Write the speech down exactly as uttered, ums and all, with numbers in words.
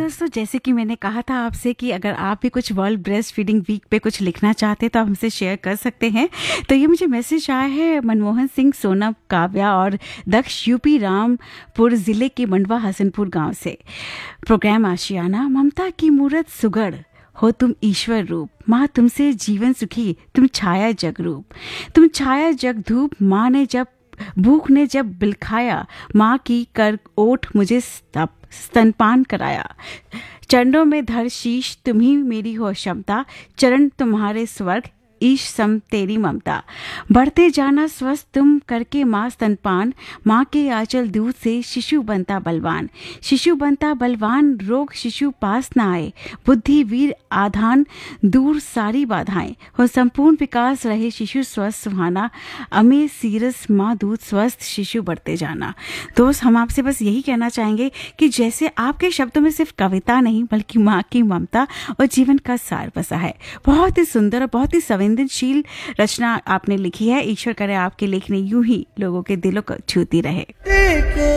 दोस्तों, जैसे कि मैंने कहा था आपसे कि अगर आप भी कुछ वर्ल्ड ब्रेस्ट फीडिंग वीक पे कुछ लिखना चाहते हैं तो आप हमसे शेयर कर सकते हैं। तो ये मुझे मैसेज आया है मनमोहन सिंह, सोनम, काव्या और दक्ष, यूपी रामपुर ज़िले के मंडवा हसनपुर गांव से। प्रोग्राम आशियाना, ममता की मूरत सुगढ़ हो तुम ईश्वर रूप, माँ तुमसे जीवन सुखी, तुम छाया जग रूप, तुम छाया जग धूप। माँ ने जब भूख ने जब बिलखाया, माँ की कर ओठ मुझे स्तप स्तनपान कराया। चरणों में धर शीश, तुम्ही मेरी हो क्षमता, चरण तुम्हारे स्वर्ग, ईश सम तेरी ममता। बढ़ते जाना स्वस्थ तुम करके माँ स्तनपान, माँ के आंचल दूध से शिशु बनता बलवान। शिशु बनता बलवान, रोग शिशु पास न आए, बुद्धि वीर आधान, दूर सारी बाधाएं। हो संपूर्ण विकास रहे शिशु स्वस्थ सुहाना, अमे सीरस माँ दूध स्वस्थ शिशु बढ़ते जाना। दोस्त, हम आपसे बस यही कहना चाहेंगे कि जैसे आपके शब्दों में सिर्फ कविता नहीं बल्कि माँ की ममता और जीवन का सार बसा है। बहुत ही सुंदर और बहुत ही संवेदनशील रचना आपने लिखी है। ईश्वर करे आपकी लेखनी यूं ही लोगों के दिलों को छूती रहे।